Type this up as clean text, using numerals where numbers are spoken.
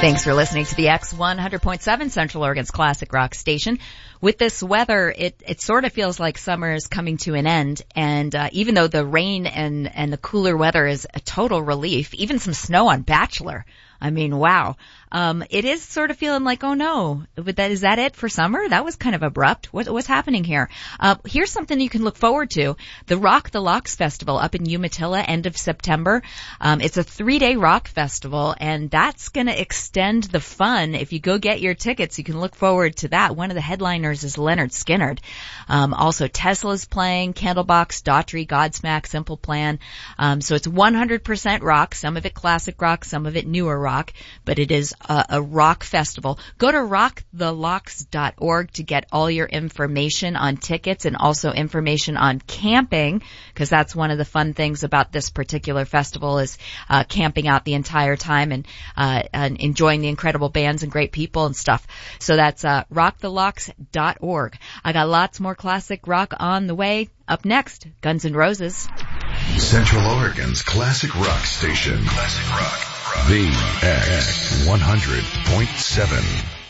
Thanks for listening to the X100.7 Central Oregon's classic rock station. With this weather, it sort of feels like summer is coming to an end. And even though the rain and the cooler weather is a total relief, even some snow on Bachelor. I mean, wow. It is sort of feeling like, oh no, is that it for summer? That was kind of abrupt. What's happening here? Here's something you can look forward to. The Rock the Locks Festival up in Umatilla, end of September. It's a 3-day rock festival, and that's going to extend the fun. If you go get your tickets, you can look forward to that. One of the headliners is Leonard Skinnard. Also Tesla's playing, Candlebox, Daughtry, Godsmack, Simple Plan. So it's 100% rock, some of it classic rock, some of it newer rock, but it is a rock festival. Go to rockthelocks.org to get all your information on tickets and also information on camping, because that's one of the fun things about this particular festival is camping out the entire time and enjoying the incredible bands and great people and stuff. So that's rockthelocks.org. I got lots more classic rock on the way. Up next, Guns N' Roses. Central Oregon's classic rock station. Classic rock. The X100.7.